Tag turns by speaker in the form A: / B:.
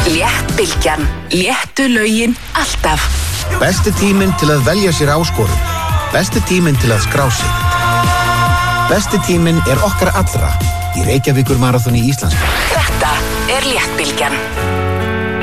A: Léttbylgjan. Léttu lögin alltaf.
B: Besti tíminn til að velja sér áskorun. Besti tíminn til að skrá sig. Besti tíminn okkar allra í Reykjavíkur maraþoni Íslandsmeistara.
A: Þetta Léttbylgjan.